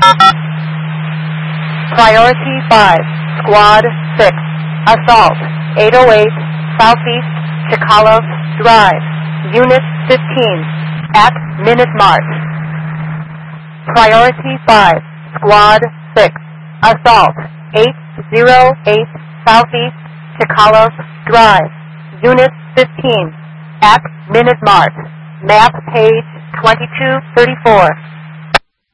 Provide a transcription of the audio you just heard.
Priority 5, Squad 6, Assault, 808 Southeast Chickalos Drive, Unit 15, at Minute March. Priority 5, Squad 6, Assault, 808 Southeast Chickalos Drive, Unit 15, at Minute March. Map page 2234.